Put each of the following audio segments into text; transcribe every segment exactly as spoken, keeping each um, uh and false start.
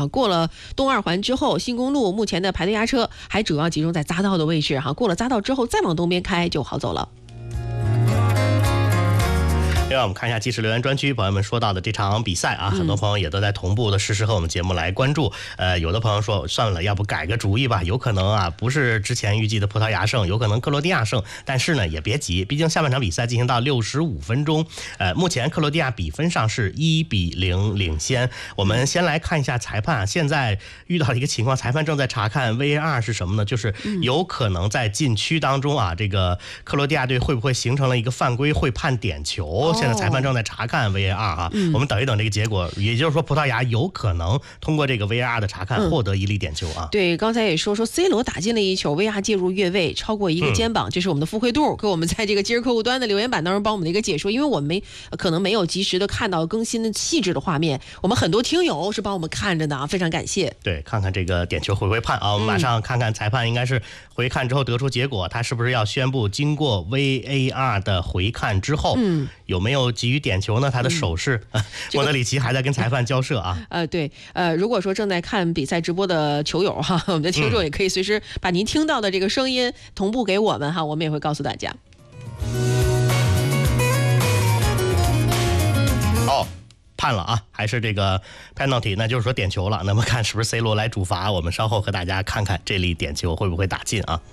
啊。过了东二环之后，新公路目前的排队压车还主要集中在匝道的位置哈，过了匝道之后再往东边开就好走了。 另外我们看一下即时留言专区，朋友们说到的这场比赛啊，很多朋友也都在同步的实时和我们节目来关注。呃，有的朋友说算了，要不改个主意吧，有可能啊不是之前预计的葡萄牙胜，有可能克罗地亚胜，但是呢也别急，毕竟下半场比赛进行到六十五分钟，呃，目前克罗地亚比分上是一比零领先。我们先来看一下裁判，现在遇到了一个情况，裁判正在查看 V A R 是什么呢？就是有可能在禁区当中啊，这个克罗地亚队会不会形成了一个犯规，会判点球？现在裁判正在查看 V A R 啊，嗯、我们等一等这个结果，也就是说葡萄牙有可能通过这个 V A R 的查看获得一粒点球啊。 嗯、对，刚才也说说 C 罗打进了一球 ，V A R 介入越位超过一个肩膀，嗯、这是我们的付慧度给我们在这个今日客户端的留言板当中帮我们的一个解说，因为我们没可能没有及时的看到更新的细致的画面，我们很多听友是帮我们看着的啊，非常感谢。 对，看看这个点球会不会判啊？我们马上看看裁判应该是回看之后得出结果，他是不是要宣布经过 V A R 的回看之后，嗯、有没有给予点球呢？他的手势，嗯、莫德里奇还在跟裁判交涉啊。 呃，对，呃，如果说正在看比赛直播的球友哈，我们的听众也可以随时把您听到的这个声音同步给我们哈，我们也会告诉大家。 哦。判了啊，还是这个 penalty， 那就是说点球了。那么看是不是 C 罗来主罚？我们稍后和大家看看这粒点球会不会打进啊。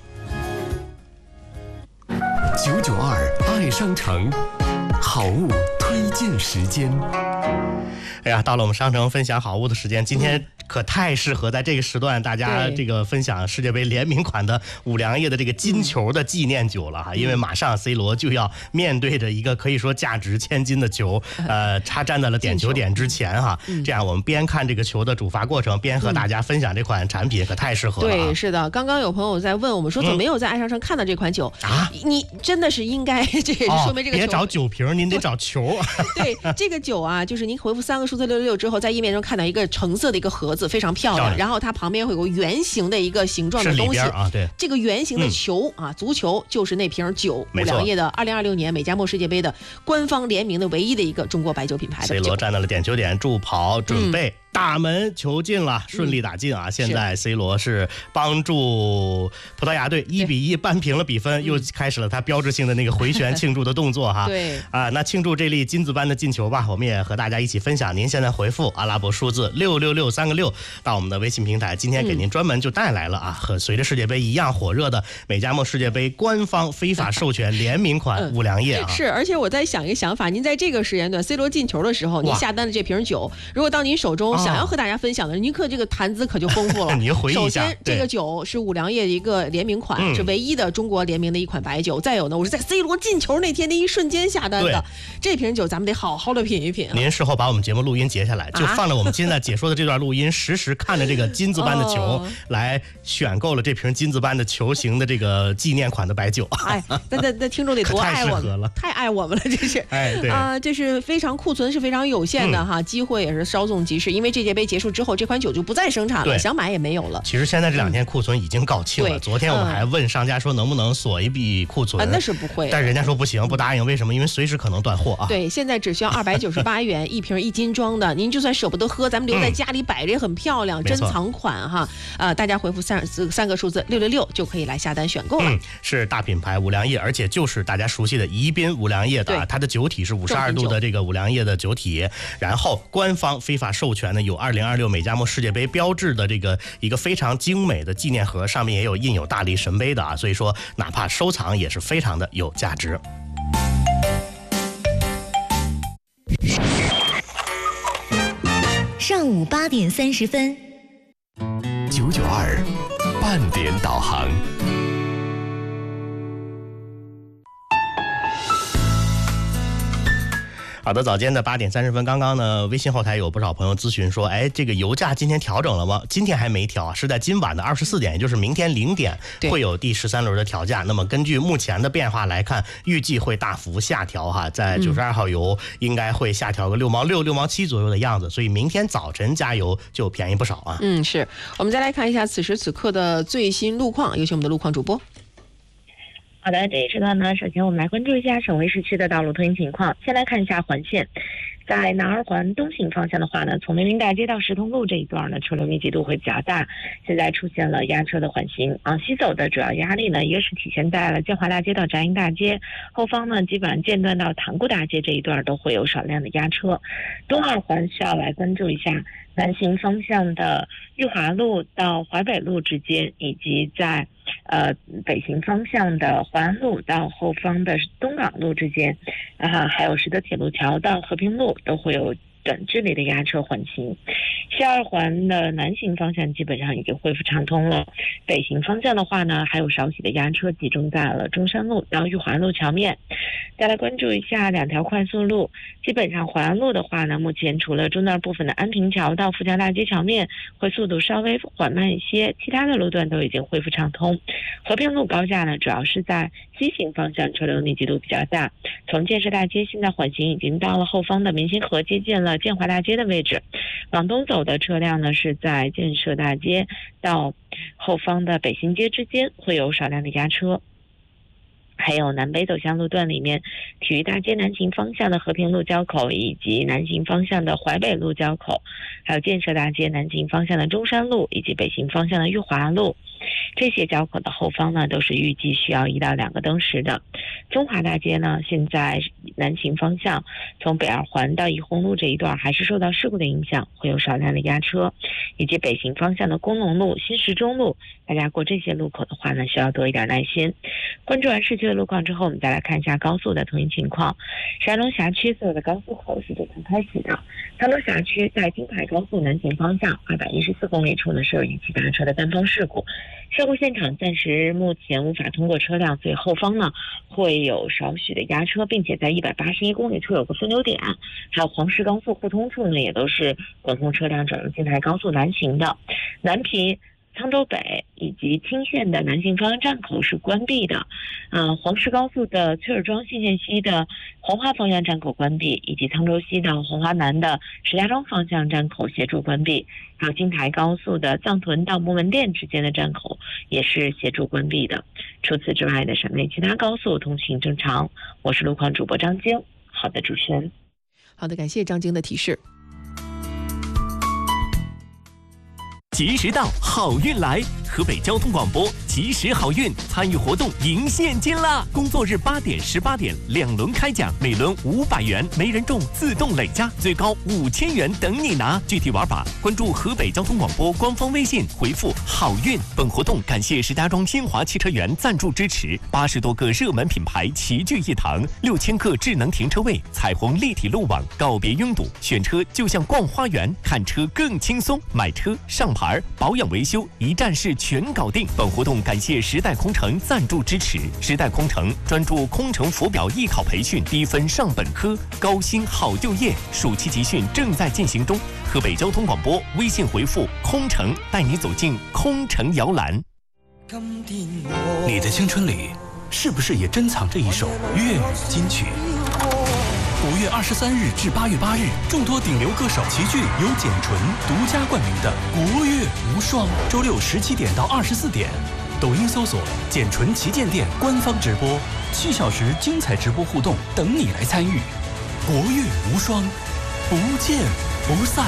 九九二爱商城好物推荐时间。 哎呀，到了我们商城分享好物的时间，今天可太适合在这个时段大家这个分享世界杯联名款的五粮液的这个金球的纪念酒了哈，因为马上 C 罗就要面对着一个可以说价值千金的球，呃，他站在了点球点之前哈，这样我们边看这个球的主罚过程，边和大家分享这款产品，可太适合了。 对，是的，刚刚有朋友在问我们说，怎么没有在爱商城看到这款酒啊？你真的是应该，这也是说明这个别找酒瓶，您得找球。 对，这个酒啊，就是您回复三个数字六六六之后，在页面中看到一个橙色的一个盒子，非常漂亮。然后它旁边会有个圆形的一个形状的东西啊，对， 这个圆形的球、嗯、啊，足球就是那瓶酒，五粮液的二零二六年美加墨世界杯的官方联名的唯一的一个中国白酒品牌的酒。 C 罗站到了点球点助跑，准备、嗯大门球进了，顺利打进啊！嗯、现在 C 罗是帮助葡萄牙队一比一扳平了比分，又开始了他标志性的那个回旋庆祝的动作哈。 对啊，那庆祝这粒金子般的进球吧，我们也和大家一起分享。您现在回复阿拉伯数字六六六三个六到我们的微信平台，今天给您专门就带来了啊，和随着世界杯一样火热的美加墨世界杯官方非法授权联名款五粮液啊。 是，而且我在想一个想法，您在这个时间段 C 罗进球的时候，您下单的这瓶酒，如果到您手中。想要和大家分享的，您可这个谈资可就丰富了。 你回忆一下， 首先这个酒是五粮液的一个联名款，嗯、是唯一的中国联名的一款白酒。再有呢，我是在 C 罗进球那天的一瞬间下单的，这瓶酒咱们得好好的品一品、啊。 您事后把我们节目录音截下来，就放了我们现在解说的这段录音，实时看着这个金子般的球，哦、来选购了这瓶金子般的球形的这个纪念款的白酒。 哎，那那那听众得多爱我们了，太爱我们了，这是。 哎，对啊、呃，这是非常库存是非常有限的、嗯、哈，机会也是稍纵即逝，因为这届杯结束之后，这款酒就不再生产了，想买也没有了。 其实现在这两天库存已经告罄了。昨天我们还问商家说能不能锁一笔库存， 啊、那是不会。 但人家说不行，不答应，为什么？因为随时可能断货啊。 对，现在只需要二百九十八元一瓶一斤装的，您就算舍不得喝，咱们留在家里摆着也很漂亮，嗯、珍藏款哈。呃，大家回复三三个数字六六六就可以来下单选购了。 嗯，是大品牌五粮液，而且就是大家熟悉的宜宾五粮液的、啊，它的酒体是五十二度的这个五粮液的酒体，然后官方非法授权呢有二零二六美加墨世界杯标志的这个一个非常精美的纪念盒，上面也有印有大力神杯的啊，所以说哪怕收藏也是非常的有价值。 上午八点三十分， 九九二半点导航。 好的，早间的八点三十分，刚刚呢，微信后台有不少朋友咨询说，哎，这个油价今天调整了吗？今天还没调，是在今晚的二十四点，也就是明天零点会有第十三轮的调价。那么根据目前的变化来看，预计会大幅下调哈，在九十二号油应该会下调个六毛六、六毛七左右的样子，所以明天早晨加油就便宜不少啊。 嗯，是我们再来看一下此时此刻的最新路况，有请我们的路况主播。 好的，这一时段呢，首先我们来关注一下省会市区的道路通行情况。先来看一下环线，在南二环东行方向的话呢，从梅林大街到石通路这一段呢，车流密集度会比较大，现在出现了压车的缓行。往西走的主要压力呢，一个是体现在了建华大街到闸营大街，后方呢基本上间断到塘沽大街这一段都会有少量的压车。东二环需要来关注一下南行方向的裕华路到淮北路之间，以及在呃北行方向的淮安路到后方的东港路之间，啊，还有实德铁路桥到和平路都会有短距离的压车缓行。西二环的南行方向基本上已经恢复畅通了，北行方向的话呢，还有少许的压车集中在了中山路到裕华路桥面。再来关注一下两条快速路，基本上淮安路的话呢，目前除了中段部分的安平桥到富强大街桥面会速度稍微缓慢一些，其他的路段都已经恢复畅通。和平路高架呢，主要是在西行方向车流密集度比较大，从建设大街现在缓行已经到了后方的民心河，接近了建华大街的位置。往东走的车辆呢，是在建设大街到后方的北新街之间会有少量的压车。还有南北走向路段里面，体育大街南行方向的和平路交口，以及南行方向的淮北路交口，还有建设大街南行方向的中山路，以及北行方向的裕华路，这些交口的后方呢，都是预计需要一到两个灯时的。中华大街呢，现在南行方向从北二环到怡红路这一段还是受到事故的影响，会有少量的压车，以及北行方向的工农路、新石中路，大家过这些路口的话呢，需要多一点耐心。关注完市区的路况之后，我们再来看一下高速的通行情况。山东辖区所有的高速口是正常开启的。山东辖区在京牌高速南行方向二百一十四公里处呢，是有一起大车的单方事故，事故现场暂时目前无法通过车辆，所以后方呢会有少许的压车，并且在一百八十一公里处有个分流点，还有黄石高速互通处呢，也都是管控车辆转入京牌高速南行的。南皮、沧州北以及青县的南行方向站口是关闭的，呃，黄石高速的崔尔庄信县西的黄花方向站口关闭，以及沧州西到黄花南的石家庄方向站口协助关闭，还有京台高速的藏屯到木门店之间的站口也是协助关闭的。除此之外的省内其他高速通行正常。我是路况主播张晶。好的，主持人。 好的，感谢张晶的提示。 及时到，好运来！河北交通广播及时好运参与活动赢现金啦！工作日八点、十八点两轮开奖，每轮五百元，没人中自动累加，最高五千元等你拿。具体玩法，关注河北交通广播官方微信，回复“好运”。本活动感谢石家庄新华汽车园赞助支持，八十多个热门品牌齐聚一堂，六千个智能停车位，彩虹立体路网，告别拥堵，选车就像逛花园，看车更轻松，买车上牌保养维修一站式全搞定。本活动感谢时代空乘赞助支持，时代空乘专注空乘浮表艺考培训，低分上本科，高薪好就业，暑期集训正在进行中。河北交通广播微信回复空乘，带你走进空乘摇篮。 你的青春里是不是也珍藏着一首粤语金曲？五月二十三日至八月八日，众多顶流歌手齐聚，由简纯独家冠名的国乐无双，周六十七点到二十四点，抖音搜索简纯旗舰店官方直播，七小时精彩直播互动等你来参与。国乐无双，不见不散。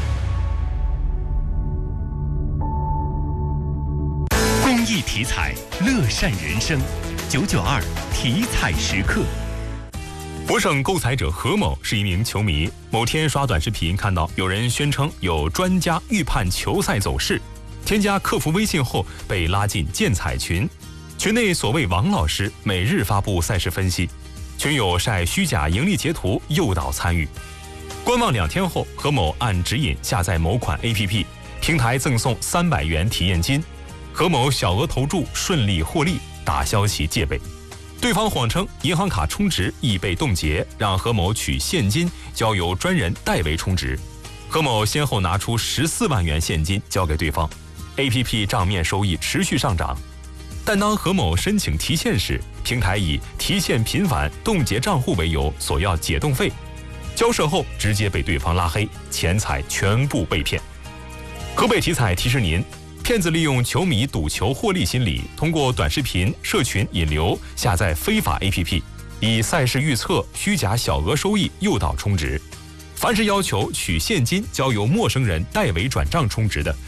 公益体彩，乐善人生。九九二体彩时刻。 博胜购彩者何某是一名球迷，某天刷短视频看到有人宣称有专家预判球赛走势，添加客服微信后被拉进建彩群，群内所谓王老师每日发布赛事分析，群友晒虚假盈利截图诱导参与。观望两天后，何某按指引下载某款 A P P， 平台赠送三百元体验金，何某小额投注顺利获利，打消其戒备。对方谎称银行卡充值已被冻结，让何某取现金交由专人代为充值。何某先后拿出十四万元现金交给对方 ，A P P 账面收益持续上涨。但当何某申请提现时，平台以提现频繁、冻结账户为由索要解冻费，交涉后直接被对方拉黑，钱财全部被骗。河北体彩提示您， 骗子利用球迷赌球获利心理，通过短视频、社群引流，下载非法 A P P， 以赛事预测、虚假小额收益诱导充值。凡是要求取现金交由陌生人代为转账充值的，